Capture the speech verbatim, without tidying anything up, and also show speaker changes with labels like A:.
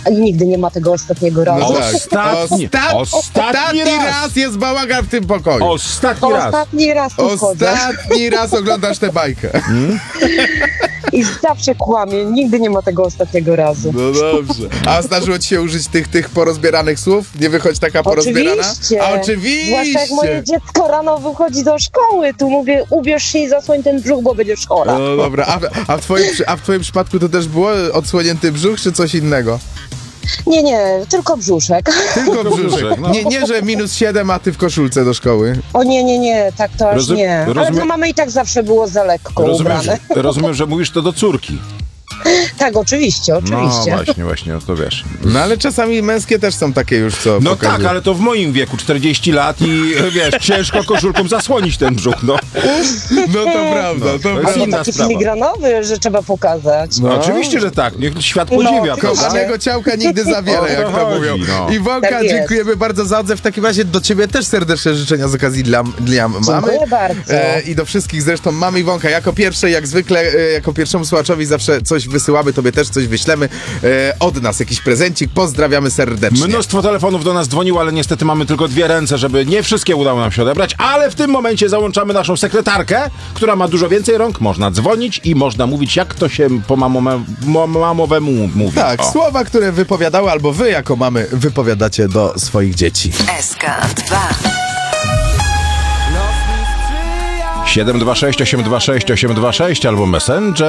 A: A nigdy nie ma tego ostatniego razu.
B: No tak.
C: Ostatni,
B: Ostat...
C: ostatni raz.
B: raz jest bałagan w tym pokoju.
C: Ostatni raz.
A: Ostatni raz tu wchodzę.
B: Ostatni raz oglądasz tę bajkę.
A: I zawsze kłamie. Nigdy nie ma tego ostatniego razu.
B: No dobrze. A zdarzyło ci się użyć tych, tych porozbieranych słów? Nie wychodź taka porozbierana?
A: Oczywiście.
B: A oczywiście.
A: Zwłaszcza jak moje dziecko rano wychodzi do szkoły, tu mówię, ubierz się i zasłoń ten brzuch, bo będziesz chora.
B: No dobra, a, a, w twoim, a w twoim przypadku to też było odsłonięty brzuch, czy coś innego?
A: Nie, nie, tylko brzuszek.
B: Tylko brzuszek.
C: brzuszek, no.
B: Nie, nie, że minus siedem, a ty w koszulce do szkoły.
A: O nie, nie, nie, tak to aż
C: Rozum-
A: nie. Ale
C: rozumiem-
A: dla mamy i tak zawsze było za lekko
C: Rozumiem,
A: ubrane.
C: że, rozumiem, że mówisz to do córki.
A: Tak, oczywiście,
C: No
A: oczywiście.
C: właśnie, właśnie, no to wiesz.
B: No ale czasami męskie też są takie już, co
C: No
B: pokazują.
C: tak, ale to w moim wieku, czterdzieści lat i wiesz, ciężko koszulką zasłonić ten brzuch, no.
B: No to prawda, to
C: to jest
B: prawda.
C: inna
A: Taki
C: sprawa.
A: filigranowy, że trzeba pokazać.
B: No.
C: Oczywiście, że tak, niech świat
A: No,
C: podziwia,
A: tylko
C: prawda?
B: Kochanego ciałka nigdy za wiele,
C: O to
B: jak to
C: chodzi,
B: mówią.
C: no.
B: Iwonka,
A: Tak jest.
B: dziękujemy bardzo za odzew. W takim razie do ciebie też serdeczne życzenia z okazji dla, dla mamy.
A: Dziękuję bardzo.
B: E, I do wszystkich zresztą mamy Iwonka. Jako pierwszej, jak zwykle, e, jako pierwszemu słuchaczowi zawsze coś wysyłamy, tobie też coś wyślemy. E, od nas jakiś prezencik. Pozdrawiamy serdecznie.
C: Mnóstwo telefonów do nas dzwoniło, ale niestety mamy tylko dwie ręce, żeby nie wszystkie udało nam się odebrać, ale w tym momencie załączamy naszą sekretarkę, która ma dużo więcej rąk, można dzwonić i można mówić, jak to się po mamome, mo- mamowemu mówi.
B: Tak,
C: O.
B: słowa, które wypowiadały, albo wy jako mamy wypowiadacie do swoich dzieci.
D: S K dwa.
C: siedem dwa sześć osiem dwa sześć osiem dwa sześć albo Messenger.